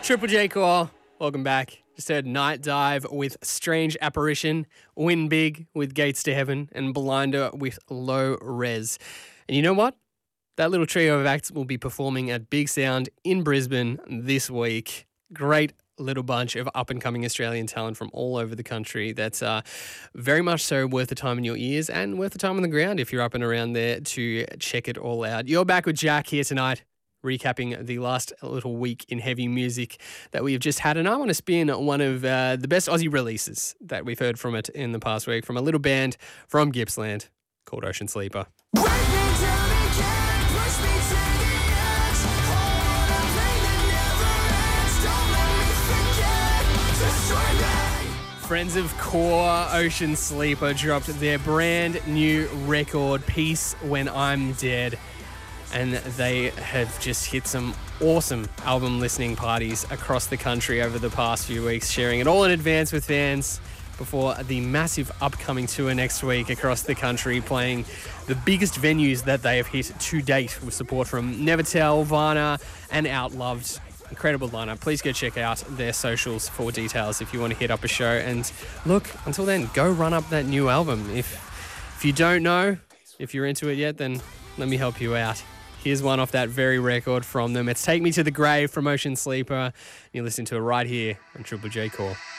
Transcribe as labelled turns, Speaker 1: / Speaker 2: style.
Speaker 1: Triple J Core, welcome back. Just heard Night Dive with Strange Apparition, Win Big with Gates to Heaven, and Blinder with Low Res. And you know what? That little trio of acts will be performing at Big Sound in Brisbane this week. Great little bunch of up-and-coming Australian talent from all over the country that's very much so worth the time in your ears and worth the time on the ground if you're up and around there to check it all out. You're back with Jack here tonight, recapping the last little week in heavy music that we have just had. And I want to spin one of the best Aussie releases that we've heard from it in the past week from a little band from Gippsland called Ocean Sleeper. Friends of Core, Ocean Sleeper dropped their brand new record, Peace When I'm Dead. And they have just hit some awesome album listening parties across the country over the past few weeks, sharing it all in advance with fans before the massive upcoming tour next week across the country, playing the biggest venues that they have hit to date with support from Nevertell, Varna and Outloved. Incredible lineup. Please go check out their socials for details if you want to hit up a show. And look, until then, go run up that new album. If you don't know, if you're into it yet, then let me help you out. Here's one off that very record from them. It's Take Me to the Grave from Ocean Sleeper. You listen to it right here on Triple J Core.